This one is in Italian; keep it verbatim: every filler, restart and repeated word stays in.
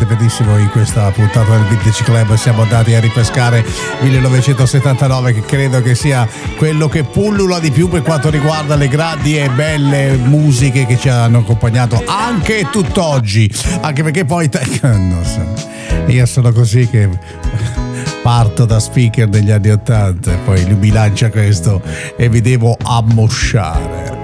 avete benissimo, in questa puntata del Vintage Club siamo andati a ripescare millenovecentosettantanove, che credo che sia quello che pullula di più per quanto riguarda le grandi e belle musiche che ci hanno accompagnato anche tutt'oggi, anche perché poi non so, io sono così che parto da speaker degli anni ottanta e poi lui mi lancia questo e vi devo ammosciare.